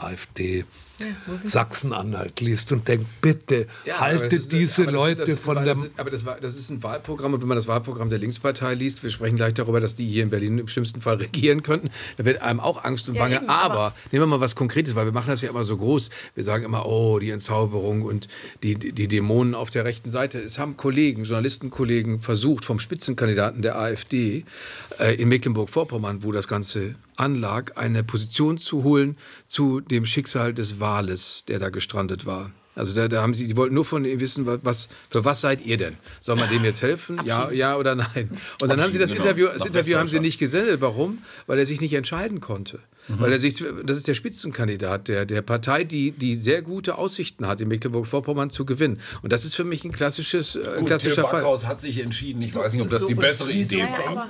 AfD Sachsen-Anhalt liest und denkt, bitte haltet diese Leute von dem... Aber das ist ein Wahlprogramm, und wenn man das Wahlprogramm der Linkspartei liest, wir sprechen gleich darüber, dass die hier in Berlin im schlimmsten Fall regieren könnten, da wird einem auch Angst und Bange. Aber nehmen wir mal was Konkretes, weil wir machen das ja immer so groß. Wir sagen immer, oh, die Entzauberung und die Dämonen auf der rechten Seite. Es haben Journalistenkollegen versucht, vom Spitzenkandidaten der AfD in Mecklenburg-Vorpommern, wo das Ganze anlag, eine Position zu holen zu dem Schicksal des Wales, der da gestrandet war. Also da haben sie, die wollten nur von ihm wissen, für was seid ihr denn? Soll man dem jetzt helfen? Ja oder nein? Und dann haben sie das Interview haben sie nicht gesendet. Warum? Weil er sich nicht entscheiden konnte. Weil das ist der Spitzenkandidat der Partei, die sehr gute Aussichten hat, in Mecklenburg-Vorpommern zu gewinnen. Und das ist für mich ein klassischer Fall. Backhaus hat sich entschieden. Ich weiß nicht, ob das die bessere Idee war.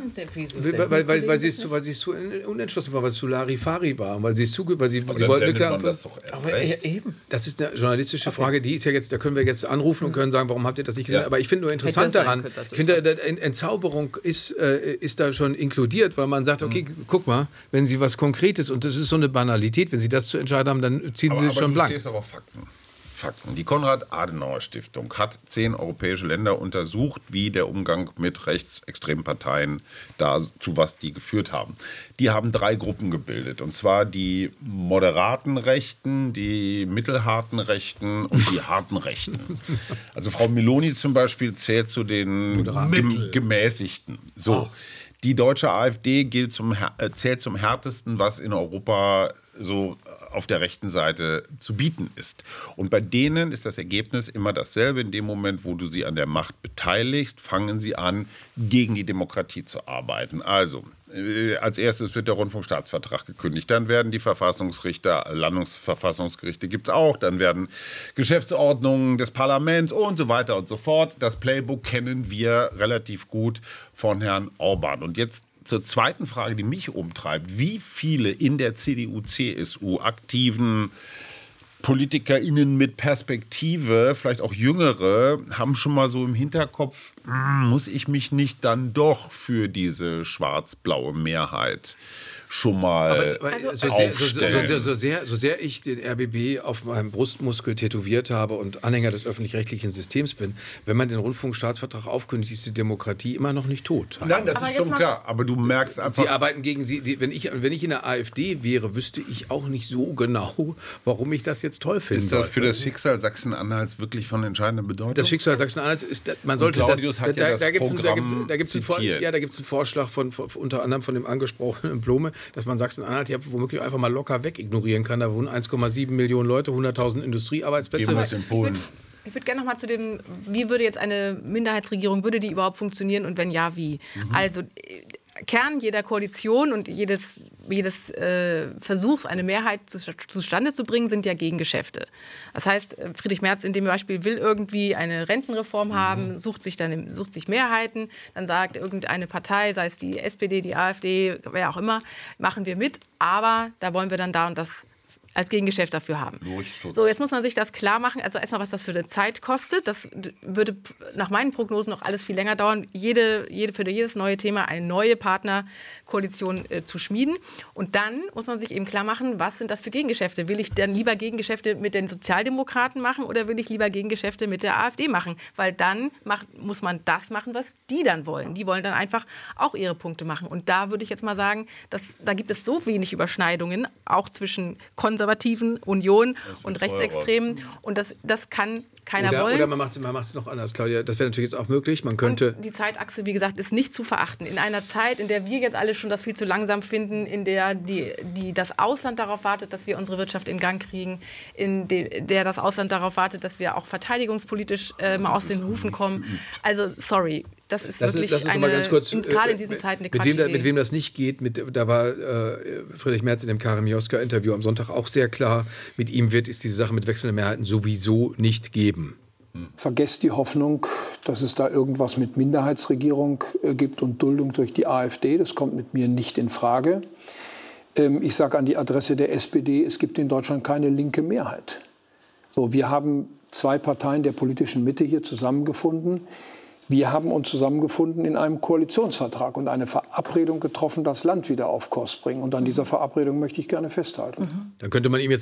Weil sie zu unentschlossen war, weil es zu Larifari war. Weil sie wollten das doch erst recht. Eben. Das ist eine journalistische Frage, die ist ja jetzt, da können wir jetzt anrufen und können sagen, warum habt ihr das nicht gesehen? Ja. Aber ich finde nur interessant daran, ich finde, Entzauberung ist da schon inkludiert, weil man sagt, okay, guck mal, wenn Sie was Konkretes, und das ist so eine Banalität, wenn Sie das zu entscheiden haben, dann ziehen Sie schon blank. Du stehst auch auf Fakten. Die Konrad-Adenauer-Stiftung hat 10 europäische Länder untersucht, wie der Umgang mit rechtsextremen Parteien zu was die geführt haben. Die haben 3 Gruppen gebildet, und zwar die moderaten Rechten, die mittelharten Rechten und die harten Rechten. Also Frau Meloni zum Beispiel zählt zu den Gemäßigten. So. Die deutsche AfD zählt zum härtesten, was in Europa so auf der rechten Seite zu bieten ist. Und bei denen ist das Ergebnis immer dasselbe. In dem Moment, wo du sie an der Macht beteiligst, fangen sie an, gegen die Demokratie zu arbeiten. Also, als erstes wird der Rundfunkstaatsvertrag gekündigt. Dann werden die Verfassungsrichter, Landesverfassungsgerichte gibt es auch. Dann werden Geschäftsordnungen des Parlaments und so weiter und so fort. Das Playbook kennen wir relativ gut von Herrn Orban. Und jetzt zur zweiten Frage, die mich umtreibt. Wie viele in der CDU-CSU aktiven PolitikerInnen mit Perspektive, vielleicht auch Jüngere, haben schon mal so im Hinterkopf, muss ich mich nicht dann doch für diese schwarz-blaue Mehrheit schon mal aufstellen. So sehr ich den RBB auf meinem Brustmuskel tätowiert habe und Anhänger des öffentlich-rechtlichen Systems bin, wenn man den Rundfunkstaatsvertrag aufkündigt, ist die Demokratie immer noch nicht tot. Nein, das ist schon klar, aber du merkst einfach... Sie arbeiten gegen sie. Wenn ich in der AfD wäre, wüsste ich auch nicht so genau, warum ich das jetzt toll finde. Ist das für das Schicksal Sachsen-Anhalts wirklich von entscheidender Bedeutung? Das Schicksal Sachsen-Anhalts ist, man sollte das... Claudius hat ja das Programm zitiert. Da gibt es einen Vorschlag unter anderem von dem angesprochenen Blome, dass man Sachsen-Anhalt ja womöglich einfach mal locker wegignorieren kann. Da wohnen 1,7 Millionen Leute, 100.000 Industriearbeitsplätze. Ich würde gerne noch mal zu dem, wie würde jetzt eine Minderheitsregierung, würde die überhaupt funktionieren und wenn ja, wie? Also Kern jeder Koalition und jedes Versuchs, eine Mehrheit zustande zu bringen, sind ja Gegengeschäfte. Das heißt, Friedrich Merz in dem Beispiel will irgendwie eine Rentenreform haben, sucht sich Mehrheiten, dann sagt irgendeine Partei, sei es die SPD, die AfD, wer auch immer, machen wir mit, aber da wollen wir dann da und das als Gegengeschäft dafür haben. So, jetzt muss man sich das klar machen. Also erstmal, was das für eine Zeit kostet. Das würde nach meinen Prognosen noch alles viel länger dauern, für jedes neue Thema eine neue Partnerkoalition zu schmieden. Und dann muss man sich eben klar machen, was sind das für Gegengeschäfte? Will ich dann lieber Gegengeschäfte mit den Sozialdemokraten machen oder will ich lieber Gegengeschäfte mit der AfD machen? Weil dann muss man das machen, was die dann wollen. Die wollen dann einfach auch ihre Punkte machen. Und da würde ich jetzt mal sagen, da gibt es so wenig Überschneidungen, auch zwischen Konservativen, Union und Rechtsextremen. Und das kann keiner wollen. Oder man macht es noch anders, Claudia. Das wäre natürlich jetzt auch möglich. Man könnte und die Zeitachse, wie gesagt, ist nicht zu verachten. In einer Zeit, in der wir jetzt alle schon das viel zu langsam finden, in der das Ausland darauf wartet, dass wir unsere Wirtschaft in Gang kriegen, in der das Ausland darauf wartet, dass wir auch verteidigungspolitisch mal aus den Hufen kommen. Also, sorry. Das ist wirklich gerade in diesen Zeiten eine Quatschidee. Mit wem das nicht geht, da war Friedrich Merz in dem Karim Joska-Interview am Sonntag auch sehr klar, mit ihm wird es diese Sache mit wechselnden Mehrheiten sowieso nicht geben. Vergesst die Hoffnung, dass es da irgendwas mit Minderheitsregierung gibt und Duldung durch die AfD. Das kommt mit mir nicht in Frage. Ich sage an die Adresse der SPD, es gibt in Deutschland keine linke Mehrheit. So, wir haben 2 Parteien der politischen Mitte hier zusammengefunden. Wir haben uns zusammengefunden in einem Koalitionsvertrag und eine Verabredung getroffen, das Land wieder auf Kurs bringen. Und an dieser Verabredung möchte ich gerne festhalten. Dann könnte man ihm jetzt